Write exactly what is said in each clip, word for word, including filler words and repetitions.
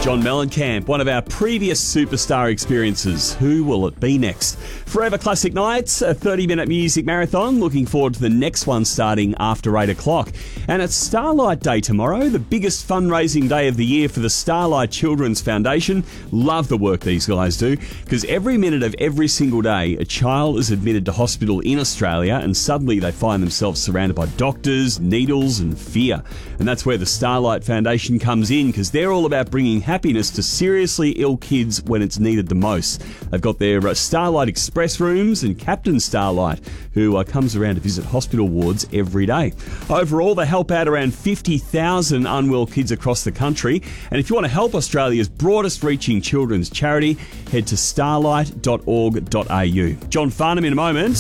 John Mellencamp, one of our previous superstar experiences. Who will it be next? Forever Classic Nights, a thirty-minute music marathon. Looking forward to the next one starting after eight o'clock. And it's Starlight Day tomorrow, the biggest fundraising day of the year for the Starlight Children's Foundation. Love the work these guys do, because every minute of every single day, a child is admitted to hospital in Australia and suddenly they find themselves surrounded by doctors, needles and fear. And that's where the Starlight Foundation comes in, because they're all about bringing happiness to seriously ill kids when it's needed the most. They've got their uh, Starlight Express rooms and Captain Starlight, who uh, comes around to visit hospital wards every day. Overall, they help out around fifty thousand unwell kids across the country. And if you want to help Australia's broadest reaching children's charity, head to starlight dot org dot a u. John Farnham in a moment.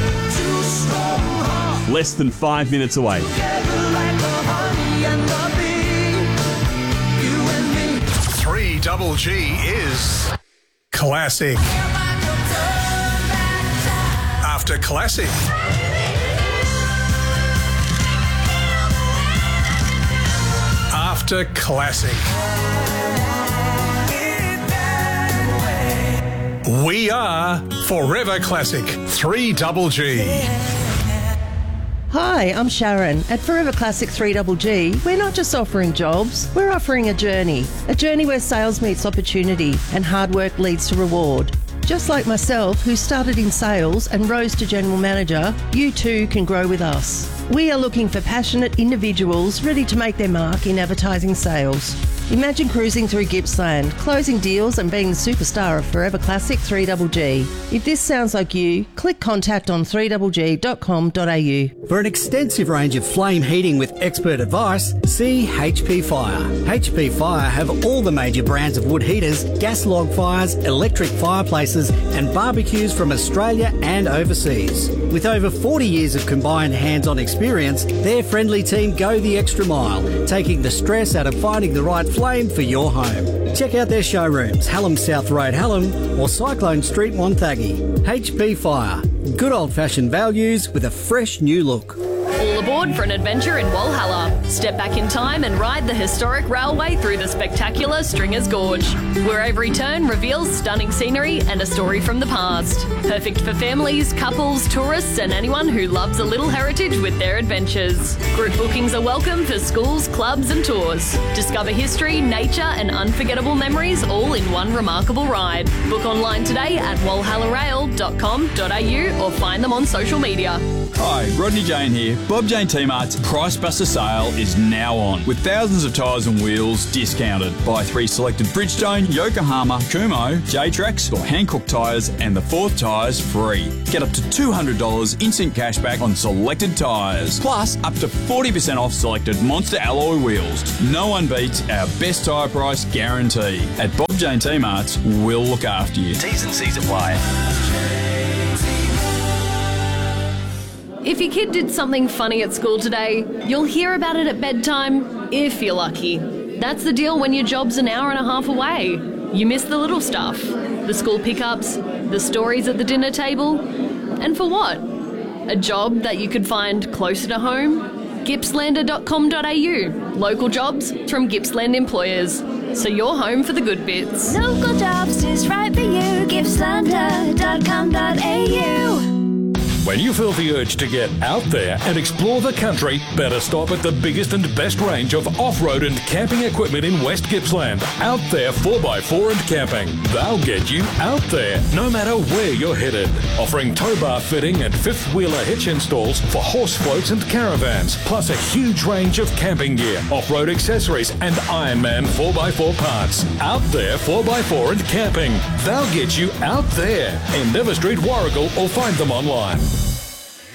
Less than five minutes away. three double G is classic. After classic. After classic. We are Forever Classic. three double G. Hi, I'm Sharon. At Forever Classic three double G, we're not just offering jobs, we're offering a journey. A journey where sales meets opportunity and hard work leads to reward. Just like myself, who started in sales and rose to general manager, you too can grow with us. We are looking for passionate individuals ready to make their mark in advertising sales. Imagine cruising through Gippsland, closing deals and being the superstar of Forever Classic three double G. If this sounds like you, click contact on three double g dot com dot a u. For an extensive range of flame heating with expert advice, see H P Fire. H P Fire have all the major brands of wood heaters, gas log fires, electric fireplaces and barbecues from Australia and overseas. With over forty years of combined hands-on experience, their friendly team go the extra mile, taking the stress out of finding the right flame for your home. Check out their showrooms, Hallam South Road, Hallam, or Cyclone Street, Wonthaggi. H P Fire. Good old-fashioned values with a fresh new look. All aboard for an adventure in Walhalla. Step back in time and ride the historic railway through the spectacular Stringers Gorge, where every turn reveals stunning scenery and a story from the past. Perfect for families, couples, tourists and anyone who loves a little heritage with their adventures. Group bookings are welcome for schools, clubs and tours. Discover history, nature and unforgettable memories all in one remarkable ride. Book online today at walhalla rail dot com dot a u or find them on social media. Hi, Rodney Jane here. Bob Jane T-Mart's Price Buster sale is now on, with thousands of tyres and wheels discounted. Buy three selected Bridgestone, Yokohama, Kumho, J-Trax or Hankook tyres and the fourth tyres free. Get up to two hundred dollars instant cashback on selected tyres, plus up to forty percent off selected Monster alloy wheels. No one beats our best tyre price guarantee. At Bob Jane T-Mart's, we'll look after you. T's and C's apply. If your kid did something funny at school today, you'll hear about it at bedtime, if you're lucky. That's the deal when your job's an hour and a half away. You miss the little stuff, the school pickups, the stories at the dinner table. And for what? A job that you could find closer to home? gippslander dot com dot a u. Local jobs from Gippsland employers. So you're home for the good bits. Local jobs is right for you. gippslander dot com dot a u. When you feel the urge to get out there and explore the country, better stop at the biggest and best range of off-road and camping equipment in West Gippsland. Out There four by four and Camping. They'll get you out there, no matter where you're headed. Offering tow bar fitting and fifth-wheeler hitch installs for horse floats and caravans, plus a huge range of camping gear, off-road accessories and Ironman four by four parts. Out There four by four and Camping. They'll get you out there. In Never Street, Warragul, or find them online.